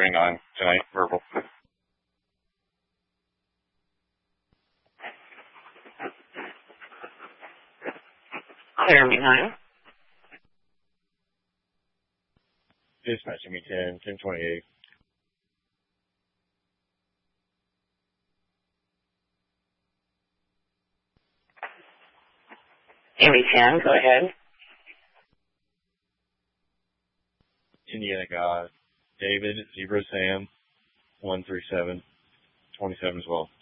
running on tonight, verbal. Clear behind. Dispatching me 1028. Amy 10, go ahead. Indiana God, David, Zebra Sam, 137, 27 as well.